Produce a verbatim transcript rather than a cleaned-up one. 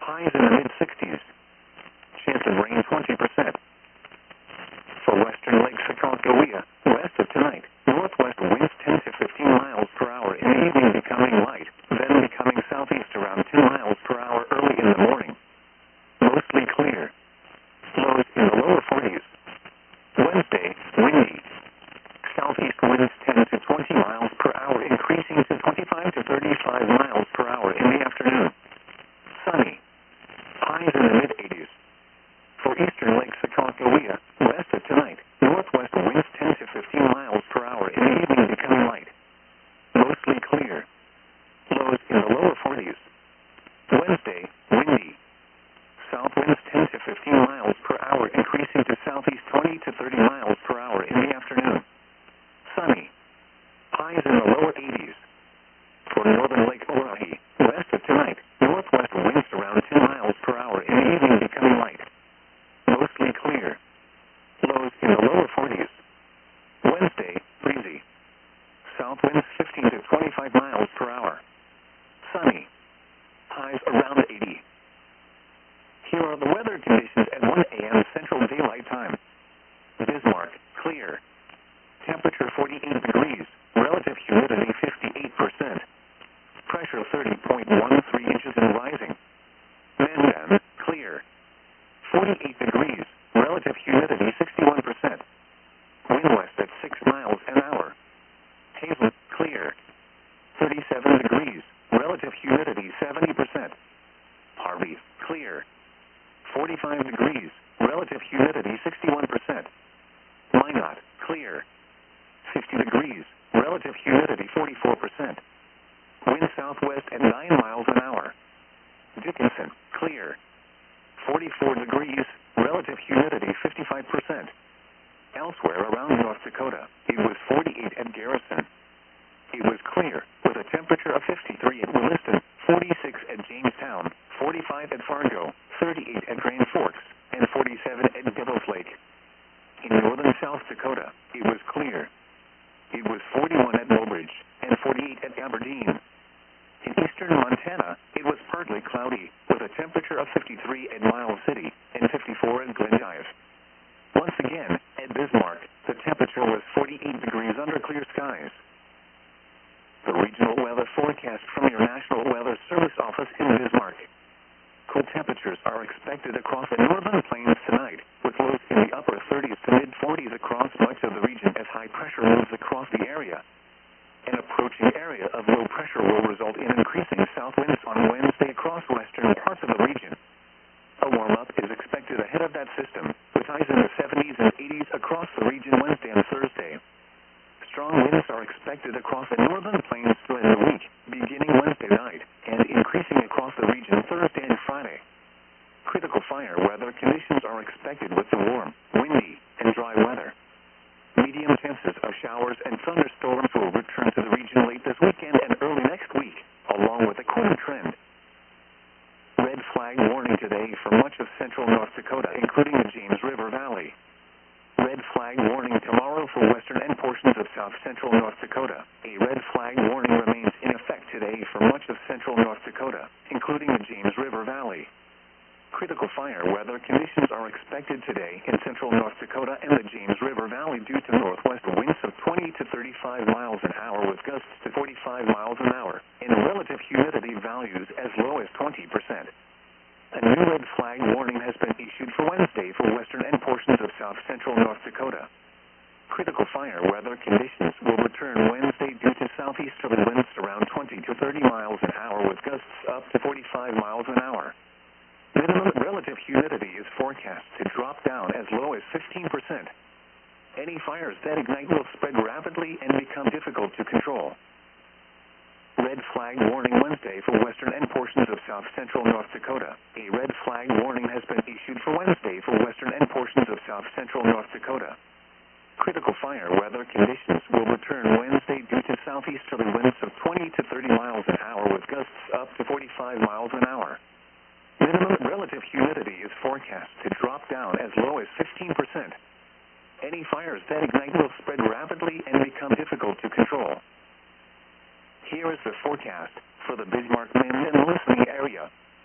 Highs in the mid-sixties. Chance of rain twenty percent. For western Lake Sacagawea, west of tonight, northwest winds ten to fifteen miles per hour in the evening, becoming light, then becoming southeast around ten miles per hour early in the morning. Mostly clear. Lows in the lower forties. Wednesday, windy. Southeast winds ten to twenty miles per hour, increasing to twenty-five to thirty-five miles per hour in the afternoon. Sunny. Highs in the mid-eighties. For eastern Lake Sacagawea, west of tonight, northwest winds ten to fifteen miles per hour in the evening, becoming light. Mostly clear. Lows in the lower forties. Wednesday, windy. South winds ten to fifteen miles per hour, increasing to southeast twenty to thirty miles per hour in the afternoon. Sunny. Highs in the lower eighties. For northern Lake Oahe, west of tonight, northwest winds around ten miles per hour in the evening, becoming light. Mostly clear. Lows in the lower forties. Wednesday, breezy. South winds fifteen to twenty-five miles per hour. Sunny. Highs around eighty. Here are the weather conditions at one A M Central Daylight Time. Bismarck, clear. Temperature forty-eight degrees. Relative humidity fifty-eight percent. Pressure thirty point one three inches and rising. Mandan, clear. forty-eight degrees. Relative humidity sixty-one percent. Wind west at six miles an hour. Hazel, clear. thirty-seven degrees. Relative humidity seventy percent. Harvey, clear. forty-five degrees. Relative humidity sixty-one percent. Minot, clear. fifty degrees. Relative humidity forty-four percent. Wind southwest at nine miles an hour. Dickinson, clear. forty-four degrees. Relative humidity fifty-five percent. Elsewhere around North Dakota, it was forty-eight at Garrison. It was clear, with a temperature of fifty-three at Williston, forty-six at Jamestown, forty-five at Fargo, thirty-eight at Grand Forks, and forty-seven at Devil's Lake. In northern South Dakota, it was clear. It was forty-one at Mobridge, and forty-eight at Aberdeen. In eastern Montana, it was partly cloudy, with a temperature of fifty-three at Miles City, and fifty-four at Glendive. Once again, at Bismarck, the temperature was forty-eight degrees under clear skies. The regional weather forecast from your National Weather Service office in Bismarck. Cool temperatures are expected across the northern plains tonight, with lows in the upper thirties to mid-forties across much of the region as high pressure moves across the area. An approaching area of low pressure will result in increasing south winds on Wednesday across western parts of the region. A warm-up is expected ahead of that system, with highs in the seventies and eighties across the region Wednesday and Thursday. Strong winds are expected across the northern plains during the week, beginning Wednesday night, and increasing across the region Thursday and Friday. Critical fire weather conditions are expected with the warm, windy, and dry weather. Medium chances of showers and thunderstorms will return to the region late this weekend and early next week, along with a cooling trend. Red flag warning today for much of central North Dakota, including the James River Valley. Red flag warning tomorrow for western and portions of south central North Dakota. A red flag warning remains in effect today for much of central North Dakota, including the James River Valley. Critical fire weather conditions are expected today in central North Dakota and the James River Valley due to northwest winds of twenty to thirty-five miles an hour with gusts to forty-five miles an hour, and relative humidity values as low as twenty percent. A new red flag warning has been issued for Wednesday for western and portions of south central North Dakota. Critical fire weather conditions will return Wednesday due to southeasterly winds around twenty to thirty miles an hour with gusts up to forty-five miles an hour. Minimum relative humidity is forecast to drop down as low as fifteen percent. Any fires that ignite will spread rapidly and become difficult to control. Red flag warning Wednesday for western and portions of south central North Dakota. A red flag warning has been issued for Wednesday for western and portions of south central North Dakota. Critical fire weather conditions will return Wednesday due to southeasterly winds of twenty to thirty miles an hour with gusts up to forty-five miles an hour. Minimum relative humidity is forecast to drop down as low as fifteen percent. Any fires that ignite will spread rapidly and become difficult to control. Here is the forecast for the Bismarck, Minden listening area.